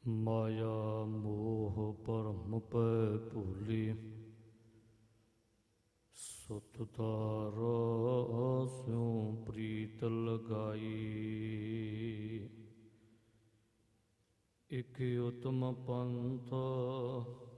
ਮਾਇਆ ਮੋਹ ਭਰਮ ਪੈ ਭੂਲੀ, ਸੁਤ ਤਾਰਾ ਸਿਉ ਪ੍ਰੀਤ ਲਗਾਈ। ਇਕ ਉਤਮ ਪੰਥ